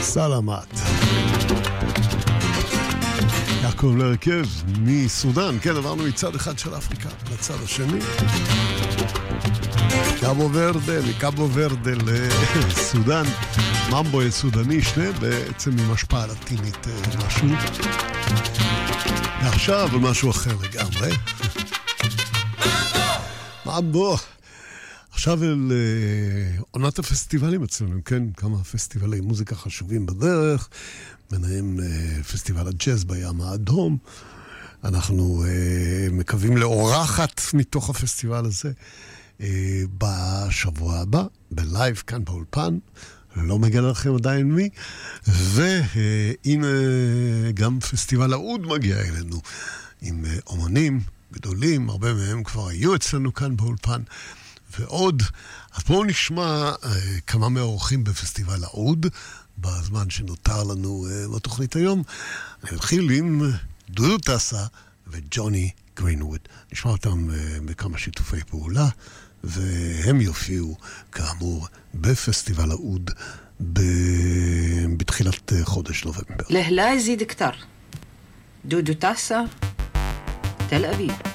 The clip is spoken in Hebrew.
סלמת. יעקב להרכב מסודן, כן, עברנו מצד אחד של אפריקה לצד השני. קאבו ורדה, מקאבו ורדה לסודן, ממבו סודני, שני בעצם עם השפעה לטינית משהו. ועכשיו על משהו אחר לגמרי. ממבו! עכשיו אל עונת הפסטיבלים אצלנו, כן? כמה פסטיבלי מוזיקה חשובים בדרך, ביניהם פסטיבל הג'אז בים האדום. אנחנו מקווים לאורחת מתוך הפסטיבל הזה בשבוע הבא, בלייב כאן באולפן, לא מגלה לכם עדיין מי, והנה גם פסטיבל האוד מגיע אלינו, עם אומנים גדולים, הרבה מהם כבר היו אצלנו כאן באולפן, ועוד. אז בואו נשמע כמה מהאורחים בפסטיבל האוד, בזמן שנותר לנו בתוכנית היום. אני מתחיל עם דודו טסה וג'וני גרינווד. נשמע אותם בכמה שיתופי פעולה, והם יופיעו כאמור בפסטיבל האוד בתחילת חודש נובמבר. להלה יזיד כתר, דודו טסה, תל אביב.